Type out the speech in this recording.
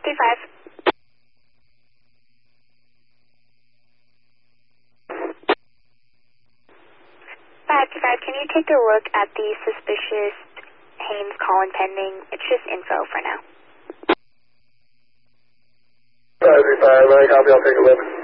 535. 525, can you take a look at the suspicious Haynes call and pending? It's just info for now. 535, copy, I'll take a look.